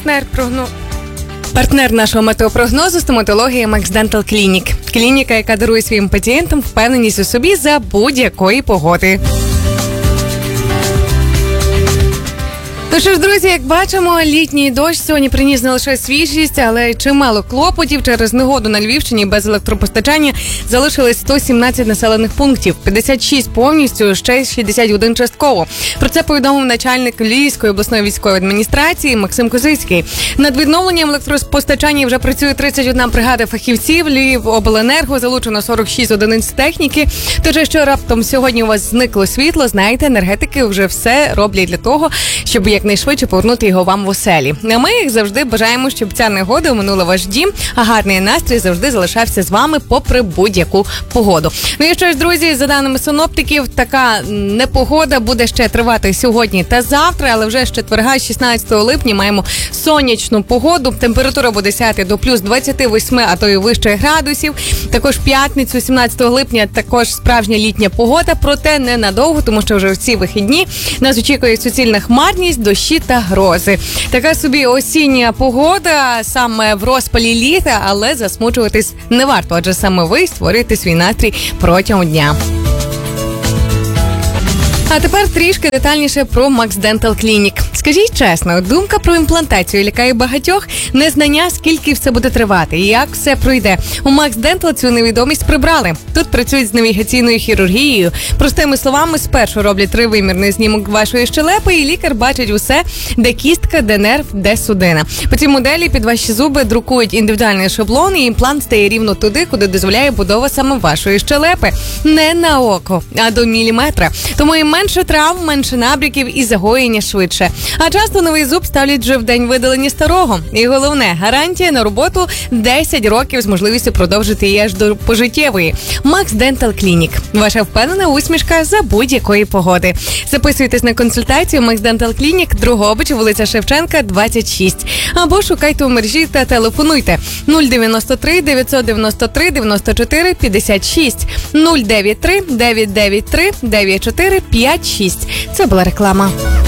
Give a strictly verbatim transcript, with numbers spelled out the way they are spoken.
партнер прогноз. Партнер нашого метеопрогнозу – стоматологія Max Dental Clinic. Клініка, яка дарує своїм пацієнтам впевненість у собі за будь-якої погоди. Ну що ж, друзі, як бачимо, літній дощ сьогодні приніс не лише свіжість, але й чимало клопотів. Через негоду на Львівщині без електропостачання залишились сто сімнадцять населених пунктів, п'ятдесят шість повністю, ще шістдесят один частково. Про це повідомив начальник Львівської обласної військової адміністрації Максим Козицький. Над відновленням електропостачання вже працює тридцять одна бригада фахівців. Львівобленерго залучено сорок шість одиниць техніки. Тож, якщо раптом сьогодні у вас зникло світло, знаєте, енергетики вже все роблять для того, щоб якнайшвидше повернути його вам в оселі. А ми, як завжди, бажаємо, щоб ця негода оминула ваш дім, а гарний настрій завжди залишався з вами попри будь-яку погоду. Ну і що ж, друзі, за даними синоптиків, така непогода буде ще тривати сьогодні та завтра, але вже з четверга, шістнадцятого липня, маємо сонячну погоду. Температура буде сягати до плюс двадцять вісім, а то й вище градусів. Також п'ятницю, сімнадцятого липня, також справжня літня погода, проте ненадовго, тому що вже в ці вихідні нас очікує суцільна хмарність, дощі та грози. Така собі осіння погода, саме в розпалі літа, але засмучуватись не варто, адже саме ви створюєте свій настрій протягом дня. А тепер трішки детальніше про Max Dental Clinic. Скажіть чесно, думка про імплантацію лякає багатьох, незнання, скільки все буде тривати, як все пройде. У Max Dental цю невідомість прибрали. Тут працюють з навігаційною хірургією. Простими словами, спершу роблять тривимірний знімок вашої щелепи, і лікар бачить усе, де кістка, де нерв, де судина. По цій моделі під ваші зуби друкують індивідуальний шаблон, і імплант стає рівно туди, куди дозволяє будова саме вашої щелепи. Не на око, а до міліметра. Тому і менше травм, менше набряків і загоєння швидше. А часто новий зуб ставлять вже в день видалення старого. І головне, гарантія на роботу десять років з можливістю продовжити її аж до пожиттєвої. Max Dental Clinic. Ваша впевнена усмішка за будь-якої погоди. Записуйтесь на консультацію Max Dental Clinic, Дрогобич, вулиця Шевченка, двадцять шість. Або шукайте у мережі та телефонуйте нуль дев'яносто три дев'ятсот дев'яносто три дев'яносто чотири п'ятдесят шість, нуль дев'ять три дев'ять дев'ять три дев'ять чотири п'ять шість. Це була реклама.